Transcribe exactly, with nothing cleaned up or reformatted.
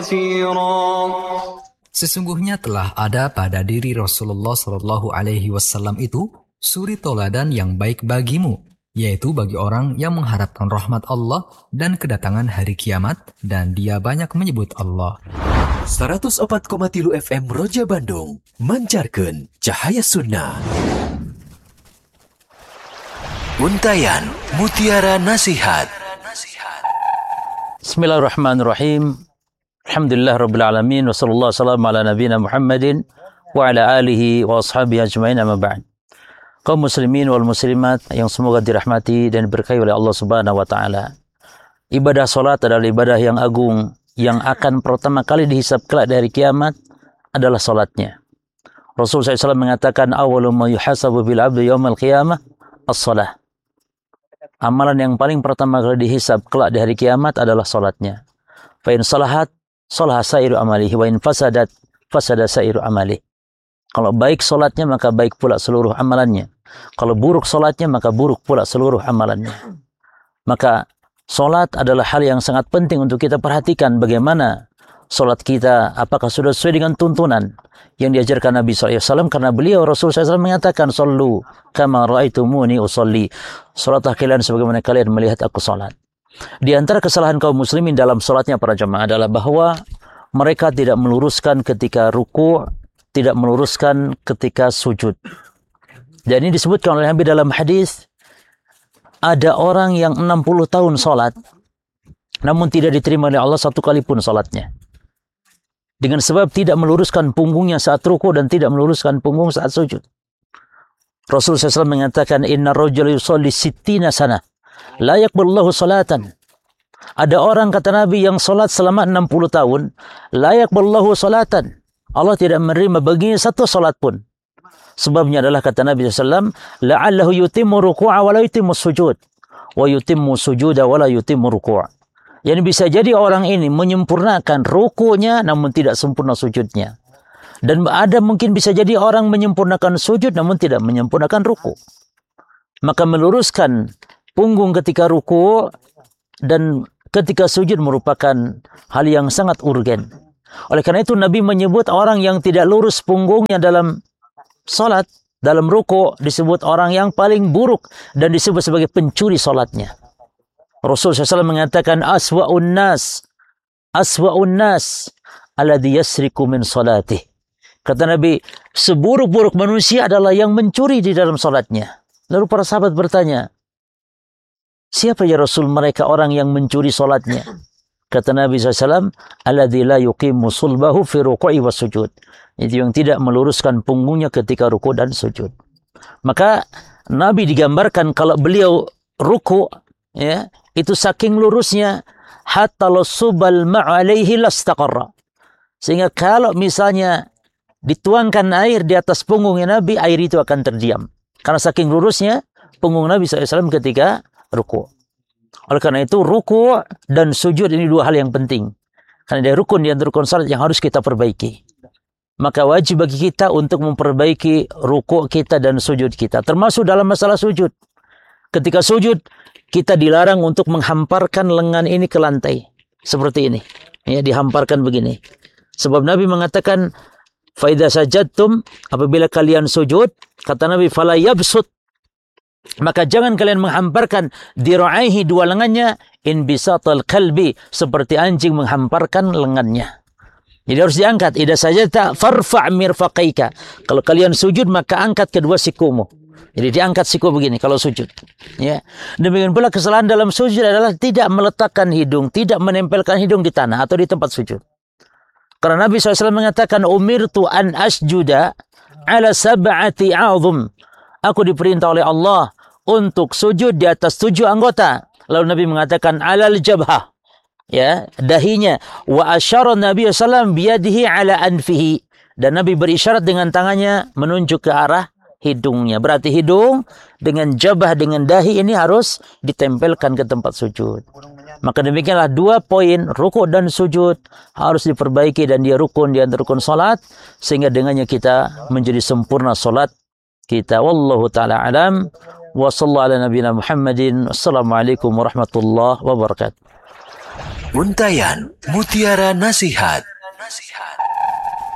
Sesungguhnya telah ada pada diri Rasulullah Shallallahu Alaihi Wasallam itu suri toladan yang baik bagimu, yaitu bagi orang yang mengharapkan rahmat Allah dan kedatangan hari kiamat, dan dia banyak menyebut Allah. seratus empat koma tiga F M Roja Bandung, mancarkan cahaya sunnah. Untayan Mutiara Nasihat. Bismillahirrahmanirrahim. Alhamdulillah Rabbil Alamin. Wa sallallahu salam ala nabina Muhammadin wa ala alihi wa ashabihi ajma'in, amma ba'd. Kaum muslimin wal muslimat yang semoga dirahmati dan diberkahi oleh Allah Subhanahu wa taala. Ibadah salat adalah ibadah yang agung yang akan pertama kali dihisab kelak dari kiamat adalah salatnya. Rasulullah shallallahu alaihi wasallam mengatakan awwalu ma yuhasabu bil 'abdi yaumal qiyamah as-shalah. Amalan yang paling pertama kali dihisab kelak di hari kiamat adalah salatnya. Fa in salahat salaha sairu amalihi wa in fasadat fasada sairu amalihi. Kalau baik salatnya maka baik pula seluruh amalannya. Kalau buruk salatnya maka buruk pula seluruh amalannya. Maka salat adalah hal yang sangat penting untuk kita perhatikan bagaimana salat kita, apakah sudah sesuai dengan tuntunan yang diajarkan Nabi shallallahu alaihi wasallam, karena beliau Rasulullah shallallahu alaihi wasallam mengatakan sallu kama ra'aitumuni usolli. Salatlah kalian sebagaimana kalian melihat aku salat. Di antara kesalahan kaum muslimin dalam salatnya para jemaah adalah bahwa mereka tidak meluruskan ketika ruku', tidak meluruskan ketika sujud. Dan ini disebutkan oleh Nabi dalam hadis, ada orang yang enam puluh tahun salat namun tidak diterima oleh Allah satu kali pun salatnya. Dengan sebab tidak meluruskan punggungnya saat ruku dan tidak meluruskan punggung saat sujud. Rasulullah shallallahu alaihi wasallam mengatakan, inna rajula yusalli sittina sana la yaqbalullahu salatan. Ada orang, kata Nabi, yang salat selama enam puluh tahun, la yaqbalullahu salatan. Allah tidak menerima baginya satu salat pun. Sebabnya adalah, kata Nabi shallallahu alaihi wasallam, la'allahu yutimmu ruku'a wa la yutimmu sujud, wa yutimmu sujuda wa la yutimmu ruku'. Yang bisa jadi orang ini menyempurnakan rukunya namun tidak sempurna sujudnya. Dan ada mungkin bisa jadi orang menyempurnakan sujud namun tidak menyempurnakan ruku. Maka meluruskan punggung ketika ruku dan ketika sujud merupakan hal yang sangat urgen. Oleh karena itu Nabi menyebut orang yang tidak lurus punggungnya dalam salat, dalam ruku, disebut orang yang paling buruk dan disebut sebagai pencuri salatnya. Rasulullah shallallahu alaihi wasallam mengatakan aswa'un nas aswa'un nas alladhi yasriku min salatih. Kata Nabi, seburuk-buruk manusia adalah yang mencuri di dalam salatnya. Lalu para sahabat bertanya, siapa ya Rasul mereka orang yang mencuri salatnya? Kata Nabi shallallahu alaihi wasallam, alladhi la yuqimu sulbahu fi ruku'i was sujud. Itu yang tidak meluruskan punggungnya ketika ruku dan sujud. Maka Nabi digambarkan kalau beliau ruku, ya, itu saking lurusnya, hatta lusubal ma'alaihi lastaqarra. Sehingga kalau misalnya dituangkan air di atas punggungnya Nabi, air itu akan terdiam. Karena saking lurusnya punggung Nabi shallallahu alaihi wasallam ketika ruku. Oleh karena itu ruku dan sujud ini dua hal yang penting. Karena ada rukun di antara rukun salat yang harus kita perbaiki. Maka wajib bagi kita untuk memperbaiki ruku kita dan sujud kita. Termasuk dalam masalah sujud. Ketika sujud, kita dilarang untuk menghamparkan lengan ini ke lantai. Seperti ini. Ya, dihamparkan begini. Sebab Nabi mengatakan, faida sajadtum, apabila kalian sujud, kata Nabi, fala yabsut, maka jangan kalian menghamparkan dira'aihi, dua lengannya, in bisatal kalbi, seperti anjing menghamparkan lengannya. Jadi harus diangkat. Idza sajadta farfa' mirfaqaika. Kalau kalian sujud maka angkat kedua sikumu. Jadi diangkat siku begini kalau sujud. Ya. Demikian pula kesalahan dalam sujud adalah tidak meletakkan hidung, tidak menempelkan hidung di tanah atau di tempat sujud. Karena Nabi shallallahu alaihi wasallam mengatakan, umirtu an asjuda ala sab'ati a'zum. Aku diperintah oleh Allah untuk sujud di atas tujuh anggota. Lalu Nabi mengatakan, alal jabhah. Ya, dahinya. Wa asyara Nabi shallallahu alaihi wasallam biyadihi ala anfihi. Dan Nabi berisyarat dengan tangannya menunjuk ke arah hidungnya. Berarti hidung dengan jabah, dengan dahi ini harus ditempelkan ke tempat sujud. Maka demikianlah dua poin, rukuk dan sujud harus diperbaiki, dan dia rukun di antara rukun salat, sehingga dengannya kita menjadi sempurna salat kita. Wallahu ta'ala alam. Wa sallallahu ala nabiyina Muhammadin. Assalamualaikum warahmatullahi wabarakatuh. Untayan Mutiara Nasihat.